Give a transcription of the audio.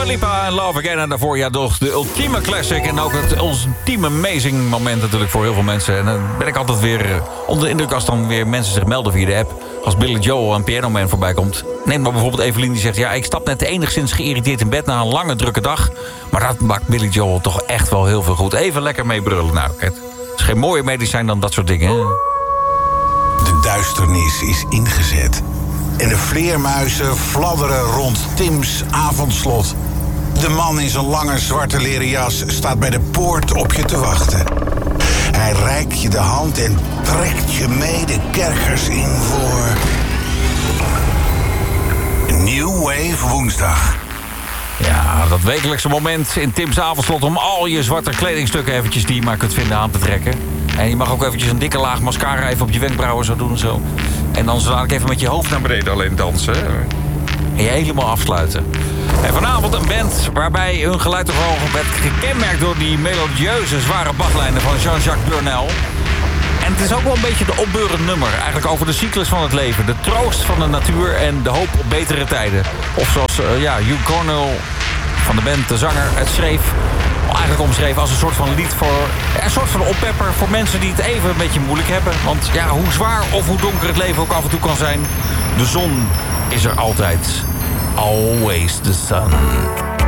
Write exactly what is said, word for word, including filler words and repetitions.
Lipa en Love Again. En daarvoor ja, toch de ultieme classic. En ook het ultieme amazing moment natuurlijk voor heel veel mensen. En dan ben ik altijd weer onder de indruk als dan weer mensen zich melden via de app. Als Billy Joel en Piano Man voorbij komt. Neem maar bijvoorbeeld Evelien die zegt... ja, ik stap net enigszins geïrriteerd in bed na een lange drukke dag. Maar dat maakt Billy Joel toch echt wel heel veel goed. Even lekker mee brullen. Nou, het is geen mooier medicijn dan dat soort dingen, hè? De duisternis is ingezet. En de vleermuizen fladderen rond Tim's avondslot. De man in zijn lange zwarte leren jas staat bij de poort op je te wachten. Hij reikt je de hand en trekt je mee de kerkers in voor... New Wave woensdag. Ja, dat wekelijkse moment in Tim's avondslot... om al je zwarte kledingstukken eventjes die je maar kunt vinden aan te trekken. En je mag ook eventjes een dikke laag mascara even op je wenkbrauwen zo doen en zo. En dan zo dadelijk even met je hoofd naar beneden alleen dansen. En je helemaal afsluiten. En vanavond een band waarbij hun geluid toch wel werd gekenmerkt... door die melodieuze, zware bachlijnen van Jean-Jacques Brunel. En het is ook wel een beetje de opbeurend nummer. Eigenlijk over de cyclus van het leven. De troost van de natuur en de hoop op betere tijden. Of zoals uh, ja, Hugh Cornell van de band, de zanger, het schreef... eigenlijk omschreven als een soort van lied voor... een soort van oppepper voor mensen die het even een beetje moeilijk hebben. Want ja, hoe zwaar of hoe donker het leven ook af en toe kan zijn... de zon is er altijd. Always the sun.